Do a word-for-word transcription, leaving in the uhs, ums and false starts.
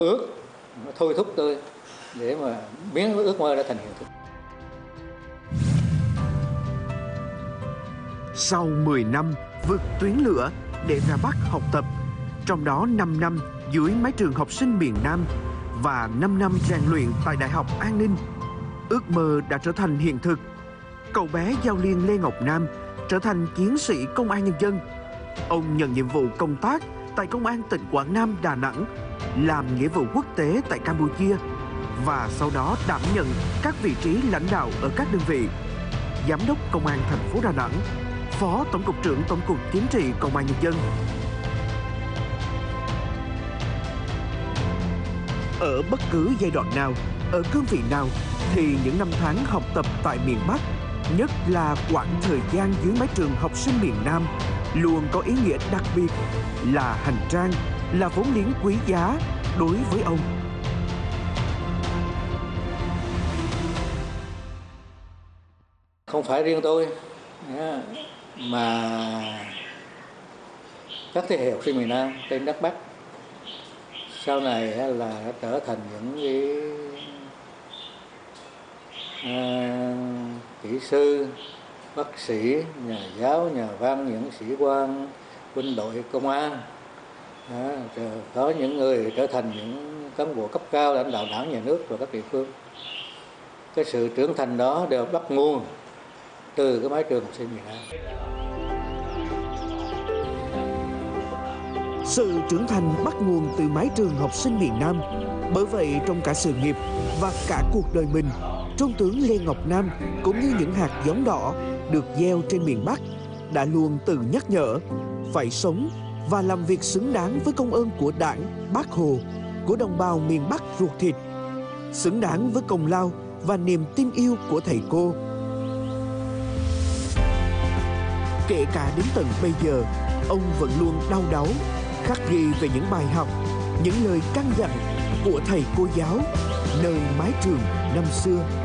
ước nó thôi thúc tôi để mà biến ước mơ đã thành hiện thực. Sau mười năm vượt tuyến lửa để ra Bắc học tập, trong đó năm năm dưới mái trường học sinh miền Nam và năm năm rèn luyện tại Đại học An ninh, ước mơ đã trở thành hiện thực. Cậu bé Giao Liên Lê Ngọc Nam trở thành chiến sĩ công an nhân dân. Ông nhận nhiệm vụ công tác tại Công an tỉnh Quảng Nam, Đà Nẵng, làm nghĩa vụ quốc tế tại Campuchia và sau đó đảm nhận các vị trí lãnh đạo ở các đơn vị: Giám đốc Công an thành phố Đà Nẵng, Phó Tổng cục trưởng Tổng cục Chính trị Công an nhân dân. Ở bất cứ giai đoạn nào, ở cương vị nào thì những năm tháng học tập tại miền Bắc, nhất là quãng thời gian dưới mái trường học sinh miền Nam, luôn có ý nghĩa đặc biệt, là hành trang, là vốn liếng quý giá đối với ông. Không phải riêng tôi mà các thế hệ học sinh miền Nam trên đất Bắc sau này là đã trở thành những cái à, kỹ sư, bác sĩ, nhà giáo, nhà văn, những sĩ quan, quân đội, công an. Đó, có những người trở thành những cán bộ cấp cao lãnh đạo đảng, nhà nước và các địa phương. Cái sự trưởng thành đó đều bắt nguồn từ cái mái trường học sinh miền Nam. Sự trưởng thành bắt nguồn từ mái trường học sinh miền Nam. Bởi vậy trong cả sự nghiệp và cả cuộc đời mình, Trung tướng Lê Ngọc Nam cũng như những hạt giống đỏ được gieo trên miền Bắc đã luôn tự nhắc nhở phải sống và làm việc xứng đáng với công ơn của Đảng, Bác Hồ, của đồng bào miền Bắc ruột thịt, xứng đáng với công lao và niềm tin yêu của thầy cô. Kể cả đến tận bây giờ, ông vẫn luôn đau đáu khắc ghi về những bài học, những lời căn dặn của thầy cô giáo nơi mái trường năm xưa.